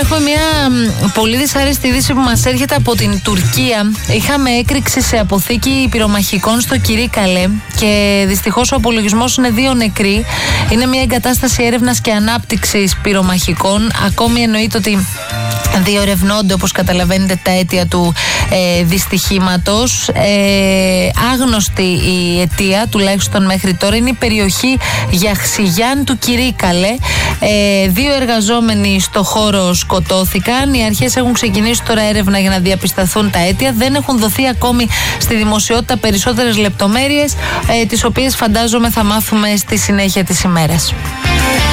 έχουμε μια πολύ δυσάρεστη είδηση που μας έρχεται από την Τουρκία. Είχαμε έκρηξη σε αποθήκη πυρομαχικών στο Κυρίκαλε και δυστυχώς ο απολογισμός είναι 2 νεκροί. Είναι μια εγκατάσταση έρευνας και ανάπτυξης πυρομαχικών. Ακόμη εννοείται ότι διερευνώνται, όπως καταλαβαίνετε, τα αίτια του δυστυχήματος. Άγνωστη η αιτία, τουλάχιστον μέχρι τώρα. Είναι η περιοχή Γιαχσιγιάν του Κυρίκαλε. 2 εργαζόμενοι στο χώρο σκοτώθηκαν. Οι αρχές έχουν ξεκινήσει τώρα έρευνα για να διαπισταθούν τα αίτια. Δεν έχουν δοθεί ακόμη στη δημοσιότητα περισσότερες λεπτομέρειες, τις οποίες φαντάζομαι θα μάθουμε στη συνέχεια της ημέρας.